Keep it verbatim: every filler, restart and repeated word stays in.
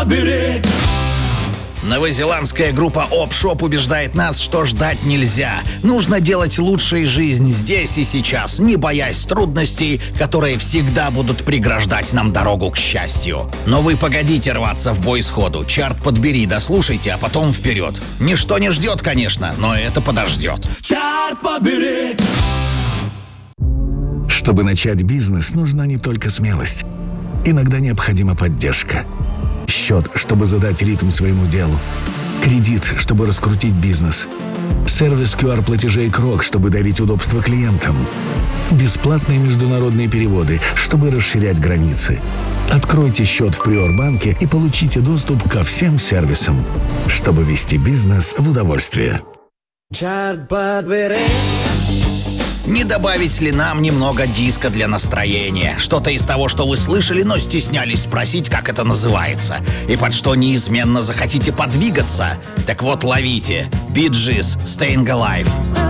побери. Новозеландская группа Opshop убеждает нас, что ждать нельзя. Нужно делать лучшую жизнь здесь и сейчас, не боясь трудностей, которые всегда будут преграждать нам дорогу к счастью. Но вы погодите рваться в бой сходу. Чарт подбери, дослушайте, а потом вперед. Ничто не ждет, конечно, но это подождет. Чарт побери. Чтобы начать бизнес, нужна не только смелость. Иногда необходима поддержка. Счет, чтобы задать ритм своему делу. Кредит, чтобы раскрутить бизнес. Сервис ку ар-платежей Крок, чтобы дарить удобство клиентам. Бесплатные международные переводы, чтобы расширять границы. Откройте счет в Приорбанке и получите доступ ко всем сервисам, чтобы вести бизнес в удовольствие. Не добавить ли нам немного диска для настроения? Что-то из того, что вы слышали, но стеснялись спросить, как это называется. И под что неизменно захотите подвигаться? Так вот, ловите. Bee Gees, Staying Alive.